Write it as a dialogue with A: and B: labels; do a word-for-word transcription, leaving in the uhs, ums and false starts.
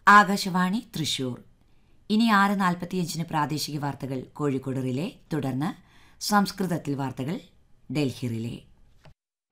A: ആകാശവാണി തൃശൂർ. ഇനി ആറ് നാൽപ്പത്തിയഞ്ചിന് പ്രാദേശിക വാർത്തകൾ കോഴിക്കോട് റിലേ. തുടർന്ന് സംസ്കൃതത്തിൽ വാർത്തകൾ ഡൽഹി റിലേ.